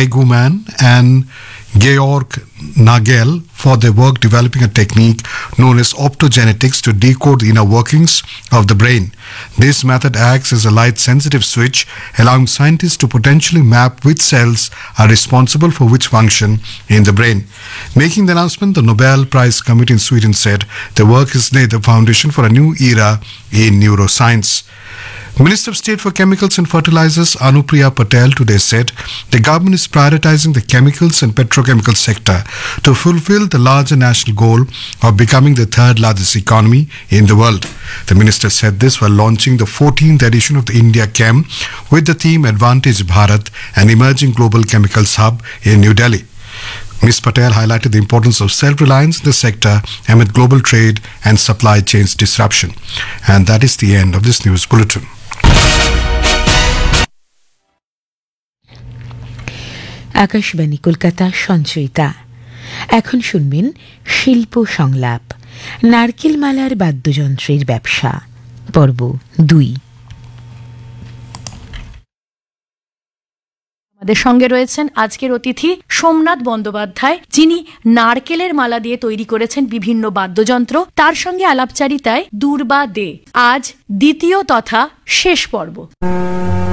Neguman and Georg Nagel for their work developing a technique known as optogenetics to decode the inner workings of the brain. This method acts as a light-sensitive switch, allowing scientists to potentially map which cells are responsible for which function in the brain. Making the announcement, the Nobel Prize Committee in Sweden said the work has laid the foundation for a new era in neuroscience. Minister of State for Chemicals and Fertilizers Anupriya Patel today said the government is prioritizing the chemicals and petrochemical sector to fulfill the larger national goal of becoming the third largest economy in the world. The minister said this while launching the 14th edition of the India Chem with the theme Advantage Bharat, an emerging global chemicals hub in New Delhi. Ms. Patel highlighted the importance of self-reliance in the sector amid global trade and supply chains disruption. And that is the end of this news bulletin. Akashvani Kolkata Sanchayita. এখন শুনবেন শিল্প সংলাপ, নারকেল মালার বাদ্যযন্ত্রের ব্যবসা, পর্ব 2। আমাদের সঙ্গে রয়েছেন আজকের অতিথি সোমনাথ বন্দ্যোপাধ্যায়, যিনি নারকেলের মালা দিয়ে তৈরি করেছেন বিভিন্ন বাদ্যযন্ত্র। তার সঙ্গে আলাপচারিতায় দূর বা দে, আজ দ্বিতীয় তথা শেষ পর্ব।